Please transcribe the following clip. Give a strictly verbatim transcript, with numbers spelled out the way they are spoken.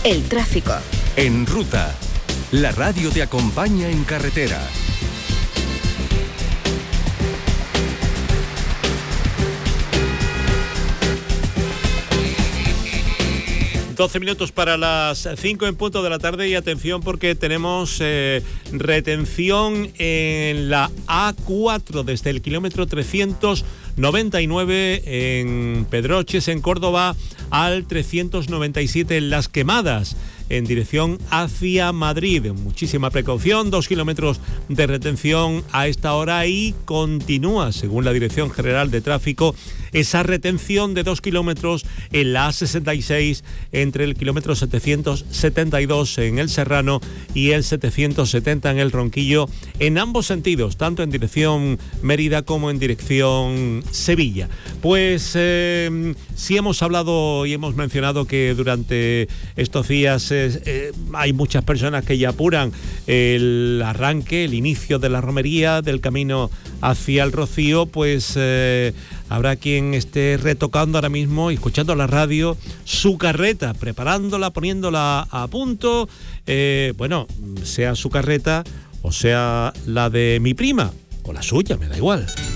El tráfico. En Ruta, la radio te acompaña en carretera. doce minutos para las cinco en punto de la tarde y atención porque tenemos eh, retención en la A cuatro desde el kilómetro trescientos noventa y nueve en Pedroches, en Córdoba, al trescientos noventa y siete en Las Quemadas, en dirección hacia Madrid. Muchísima precaución, dos kilómetros de retención a esta hora y continúa, según la Dirección General de Tráfico, esa retención de dos kilómetros en la A sesenta y seis entre el kilómetro setecientos setenta y dos en El Serrano y el setecientos setenta en El Ronquillo, en ambos sentidos, tanto en dirección Mérida como en dirección Sevilla. Pues eh, sí hemos hablado y hemos mencionado que durante estos días eh, eh, hay muchas personas que ya apuran el arranque, el inicio de la romería, del camino hacia el Rocío. Pues eh, habrá quien esté retocando ahora mismo y escuchando la radio su carreta, preparándola, poniéndola a punto, eh, bueno, sea su carreta o sea la de mi prima o la suya, me da igual.